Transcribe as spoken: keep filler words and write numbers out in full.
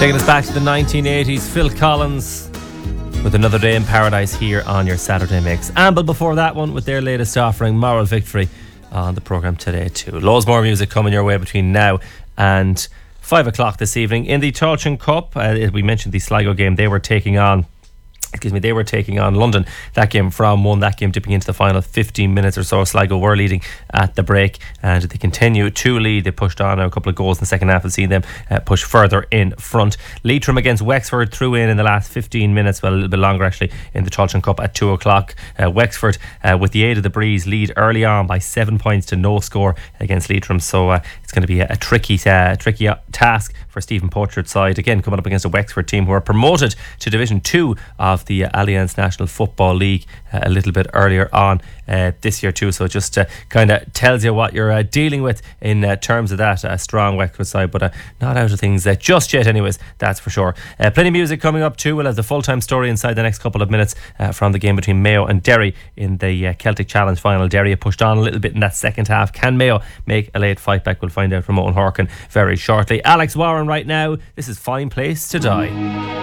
Taking us back to the nineteen eighties, Phil Collins with Another Day in Paradise here on your Saturday Mix. Amble before that one with their latest offering, Moral Victory, on the programme today too. Loads more music coming your way between now and five o'clock this evening. In the Tailteann Cup, uh, we mentioned the Sligo game, they were taking on Excuse me, they were taking on London. That game from one, that game dipping into the final fifteen minutes or so. Sligo were leading at the break and they continue to lead. They pushed on a couple of goals in the second half and seen them uh, push further in front. Leitrim against Wexford threw in in the last fifteen minutes, well a little bit longer actually, in the Tailteann Cup at two o'clock. Uh, Wexford, uh, with the aid of the breeze, lead early on by seven points to no score against Leitrim. So uh, it's going to be a, a tricky, uh, tricky task for Stephen Pochard's side. Again, coming up against a Wexford team who are promoted to Division two of the uh, Alliance National Football League uh, a little bit earlier on uh, this year too. So it just uh, kind of tells you what you're uh, dealing with in uh, terms of that uh, strong Wexford side, but uh, not out of things uh, just yet anyways, that's for sure. Uh, plenty of music coming up too. We'll have the full-time story inside the next couple of minutes uh, from the game between Mayo and Derry in the uh, Celtic Challenge final. Derry pushed on a little bit in that second half. Can Mayo make a late fight back? We'll find out from Owen Horkin very shortly. Alex Warren right now. This is Fine Place to Die.